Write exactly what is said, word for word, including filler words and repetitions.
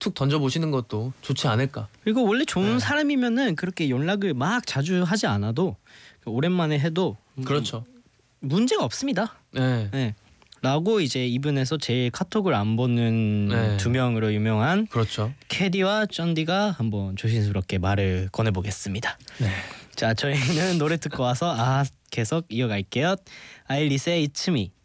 툭툭 던져보시는 것도 좋지 않을까. 그리고 원래 좋은 네. 사람이면은 그렇게 연락을 막 자주 하지 않아도 오랜만에 해도 그렇죠. 문제가 없습니다. 네. 네. 라고 이제 이분에서 제일 카톡을 안 보는 네. 두 명으로 유명한 그렇죠. 캐디와 쩐디가 한번 조심스럽게 말을 꺼내보겠습니다. 네. 자, 저희는 노래 듣고 와서 아 계속 이어갈게요. 아일리스의 It's Me.